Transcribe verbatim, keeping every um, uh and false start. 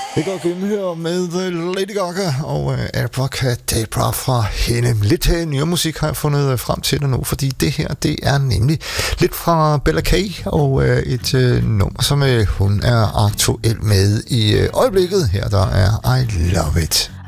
Det går gennem med Lady Gaga og Abracadabra fra hende. Lidt nyere musik har jeg fundet frem til dig nu, fordi det her, det er nemlig lidt fra Bella K og et uh, nummer, som uh, hun er aktuel med i uh, øjeblikket. Her der er I Love It.